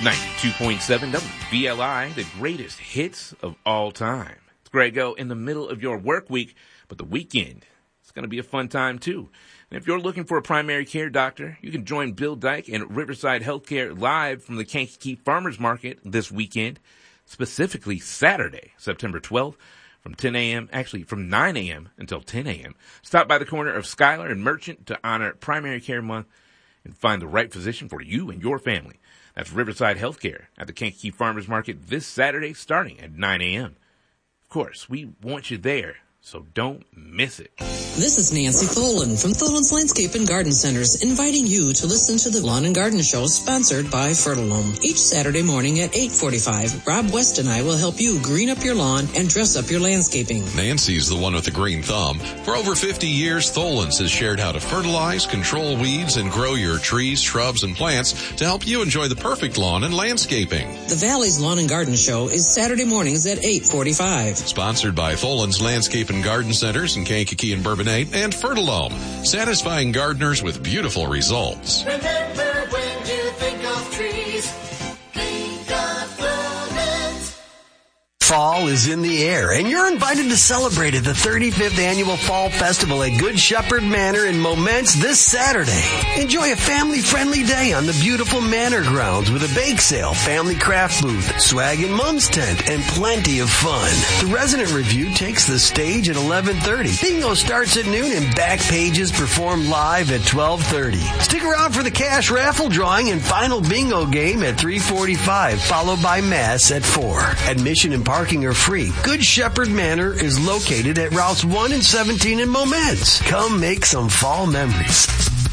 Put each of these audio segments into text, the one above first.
92.7 WVLI, the greatest hits of all time. It's Grego in the middle of your work week, but the weekend, it's going to be a fun time too. And if you're looking for a primary care doctor, you can join Bill Dyke and Riverside Healthcare live from the Kankakee Farmers Market this weekend, specifically Saturday, September 12th, from 10 a.m., actually from 9 a.m. until 10 a.m. Stop by the corner of Schuyler and Merchant to honor Primary Care Month and find the right physician for you and your family. That's Riverside Healthcare at the Kankakee Farmers Market this Saturday starting at 9 a.m. Of course, we want you there, so don't miss it. This is Nancy Tholen from Tholen's Landscape and Garden Centers, inviting you to listen to the Lawn and Garden Show sponsored by Fertilome. Each Saturday morning at 8:45, Rob West and I will help you green up your lawn and dress up your landscaping. Nancy's the one with the green thumb. For over 50 years, Tholen's has shared how to fertilize, control weeds, and grow your trees, shrubs, and plants to help you enjoy the perfect lawn and landscaping. The Valley's Lawn and Garden Show is Saturday mornings at 8:45. Sponsored by Tholen's Landscape and Garden Centers in Kankakee and Bourbonnais and Fertilome, satisfying gardeners with beautiful results. Remember, when you think of trees, think of Tholen's. Fall is in the air, and you're invited to celebrate at the 35th Annual Fall Festival at Good Shepherd Manor in Momence this Saturday. Enjoy a family-friendly day on the beautiful manor grounds with a bake sale, family craft booth, swag and mom's tent, and plenty of fun. The Resident Review takes the stage at 11:30. Bingo starts at noon, and Back Pages perform live at 12:30. Stick around for the cash raffle drawing and final bingo game at 3:45, followed by Mass at 4. Admission and parking are free. Good Shepherd Manor is located at routes 1 and 17 in Momence. Come make some fall memories.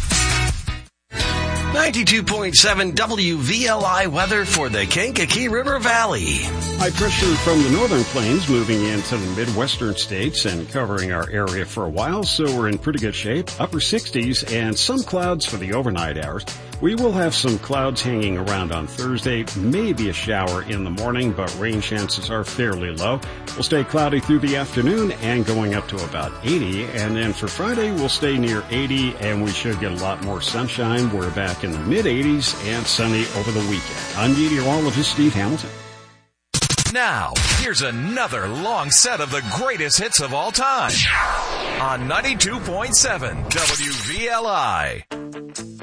92.7 WVLI weather for the Kankakee River Valley. High pressure from the northern plains moving into the midwestern states and covering our area for a while, so we're in pretty good shape. Upper 60s and some clouds for the overnight hours. We will have some clouds hanging around on Thursday, maybe a shower in the morning, but rain chances are fairly low. We'll stay cloudy through the afternoon and going up to about 80, and then for Friday we'll stay near 80 and we should get a lot more sunshine. We're back in the mid-80s and sunny over the weekend. I'm meteorologist Steve Hamilton. Now, here's another long set of the greatest hits of all time on 92.7 WVLI.